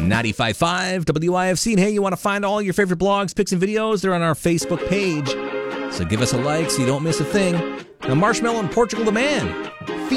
95.5 WIFC. And hey, you want to find all your favorite blogs, pics, and videos? They're on our Facebook page. So give us a like so you don't miss a thing. Now, Marshmallow in Portugal the Man